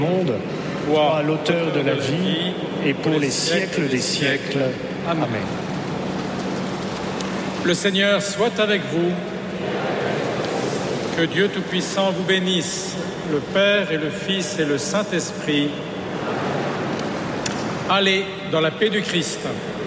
monde, toi, l'auteur de la vie, et pour les siècles des siècles. Amen. Le Seigneur soit avec vous. Que Dieu Tout-Puissant vous bénisse, le Père et le Fils et le Saint-Esprit. Allez dans la paix du Christ.